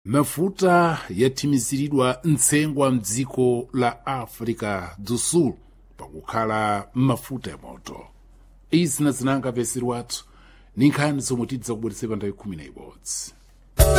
mafuta yathimiziridwa ntsengwa mdziko la Africa do Sul pakukhala mafuta ya moto. Izi nazinanga pesiri wathu ni nkhani zomwe tidza kubweretsa pa nthawi 11.